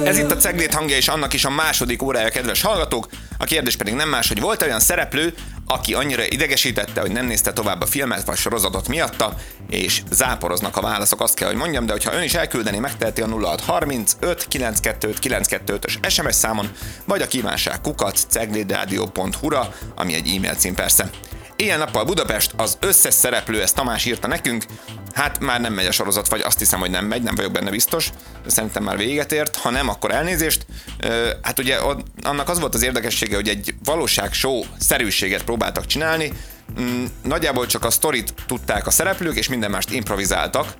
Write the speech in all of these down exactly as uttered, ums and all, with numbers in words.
Ez itt a Ceglét hangja, és annak is a második órája, kedves hallgatók. A kérdés pedig nem más, hogy volt olyan szereplő, aki annyira idegesítette, hogy nem nézte tovább a filmet vagy sorozatot miatta, és záporoznak a válaszok, azt kell, hogy mondjam, de hogyha ön is elküldeni, megteheti a nulla hat harminc öt kilencvenkettő kilencvenkettő-ös es em es számon, vagy a kívánság kukac ceglédradio pont hu-ra, ami egy e-mail cím persze. Éjjel-nappal Budapest, az összes szereplő, ezt Tamás írta nekünk, hát már nem megy a sorozat, vagy azt hiszem, hogy nem megy, nem vagyok benne biztos, de szerintem már véget ért, ha nem, akkor elnézést. Hát ugye annak az volt az érdekessége, hogy egy valóság show szerűséget próbáltak csinálni, nagyjából csak a sztorit tudták a szereplők, és minden mást improvizáltak,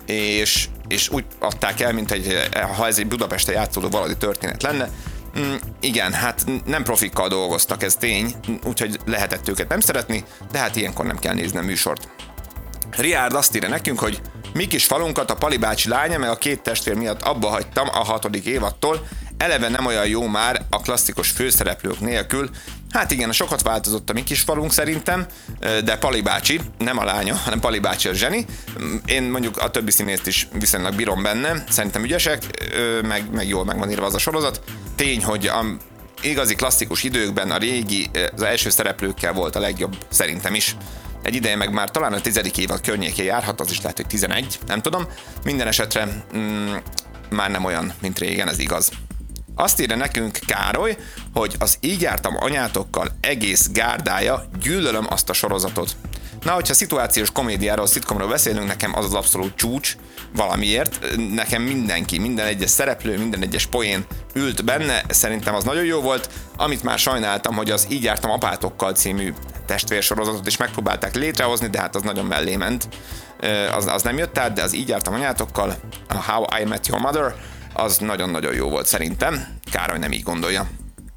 és, és úgy adták el, mint egy, ha ez egy Budapesten játszódó valódi történet lenne. Mm, igen, hát nem profikkal dolgoztak, ez tény, úgyhogy lehetett őket nem szeretni, de hát ilyenkor nem kell nézni a műsort. Riárd azt írja nekünk, hogy mi kis falunkat a Pali bácsi lánya, meg a két testvér miatt abba hagytam a hatodik évadtól, eleve nem olyan jó már a klasszikus főszereplők nélkül. Hát igen, sokat változott a mi kis falunk szerintem, de Pali bácsi, nem a lánya, hanem Pali bácsi a zseni. Én mondjuk a többi színészt is viszonylag bírom benne, szerintem ügyesek, meg, meg jól meg van írva az a sorozat. Tény, hogy a igazi klasszikus időkben a régi, az első szereplőkkel volt a legjobb, szerintem is. Egy ideje meg már talán a tizedik évad környékén járhat, az is lehet, hogy tizenegy, nem tudom. Minden esetre mm, már nem olyan, mint régen, ez igaz. Azt írja nekünk Károly, hogy az Így jártam anyátokkal egész gárdája, gyűlölöm azt a sorozatot. Na, hogyha szituációs komédiáról, szitkomról beszélünk, nekem az az abszolút csúcs valamiért. Nekem mindenki, minden egyes szereplő, minden egyes poén ült benne, szerintem az nagyon jó volt. Amit már sajnáltam, hogy az Így jártam apátokkal című testvérsorozatot is megpróbálták létrehozni, de hát az nagyon mellé ment. Az, az nem jött át, de az Így jártam anyátokkal, a How I Met Your Mother, az nagyon-nagyon jó volt szerintem. Károly nem így gondolja.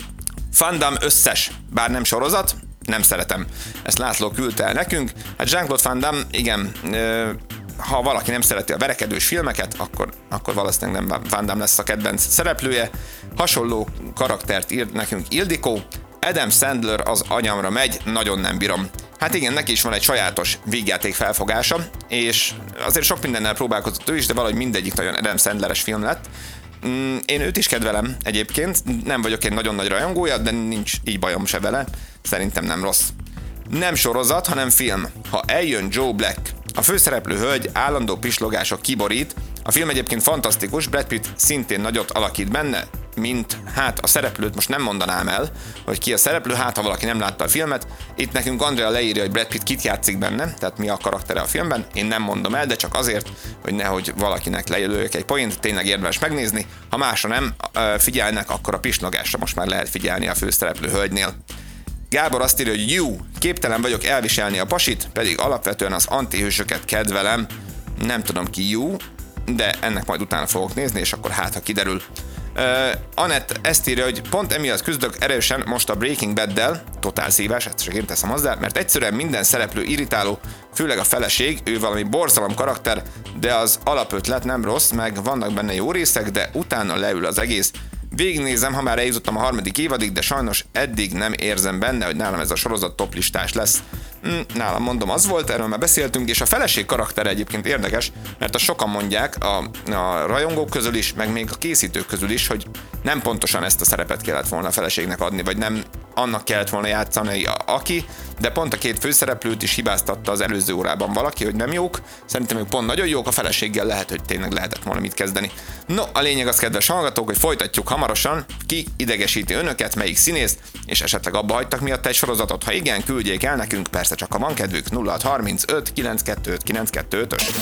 Van Damme összes, bár nem sorozat, nem szeretem. Ezt László küldte el nekünk. Hát Jean-Claude Van Damme, igen, ha valaki nem szereti a verekedős filmeket, akkor, akkor valószínűleg nem Van Damme lesz a kedvenc szereplője. Hasonló karaktert írt nekünk Ildikó. Adam Sandler az anyamra megy, nagyon nem bírom. Hát igen, neki is van egy sajátos vígjáték felfogása, és azért sok mindennel próbálkozott ő is, de valahogy mindegyik nagyon Adam Sandleres film lett. Én őt is kedvelem egyébként, nem vagyok egy nagyon nagy rajongója, de nincs így bajom se vele, szerintem nem rossz. Nem sorozat, hanem film. Ha eljön Joe Black, a főszereplő hölgy állandó pislogások kiborít, a film egyébként fantasztikus, Brad Pitt szintén nagyot alakít benne, mint hát a szereplőt most nem mondanám el, hogy ki a szereplő, hát ha valaki nem látta a filmet. Itt nekünk Andrea leírja, hogy Brad Pitt kit játszik benne, tehát mi a karaktere a filmben, én nem mondom el, de csak azért, hogy nehogy valakinek lejölőjük egy poént, tényleg érdemes megnézni, ha másra nem figyelnek, akkor a pislogásra most már lehet figyelni a főszereplő hölgynél. Gábor azt írja, hogy jó, képtelen vagyok elviselni a pasit, pedig alapvetően az antihősöket kedvelem, nem tudom ki jó, de ennek majd utána fogok nézni, és akkor hát, ha kiderül. Uh, Anett ezt írja, hogy pont emiatt küzdök erősen most a Breaking Bad-del, totál szívás, ezt csak én teszem hozzá, mert egyszerűen minden szereplő irritáló, főleg a feleség, ő valami borzalom karakter, de az alapötlet nem rossz, meg vannak benne jó részek, de utána leül az egész. Végignézem, ha már eljutottam a harmadik évadig, de sajnos eddig nem érzem benne, hogy nálam ez a sorozat toplistás lesz. Hm, nálam mondom, az volt, erről már beszéltünk, és a feleség karaktere egyébként érdekes, mert a sokan mondják, a, a rajongók közül is, meg még a készítők közül is, hogy nem pontosan ezt a szerepet kellett volna a feleségnek adni, vagy nem annak kellett volna játszani aki, de pont a két főszereplőt is hibáztatta az előző órában valaki, hogy nem jók. Szerintem ők pont nagyon jók, a feleséggel lehet, hogy tényleg lehetett volna mit kezdeni. No, a lényeg az, kedves hallgatók, hogy folytatjuk hamarosan, ki idegesíti önöket, melyik színészt, és esetleg abba hagytak miatt egy sorozatot. Ha igen, küldjék el nekünk, persze csak ha van kedvük, nulla hat harminc öt kilencvenkettő kilencvenkettő ös.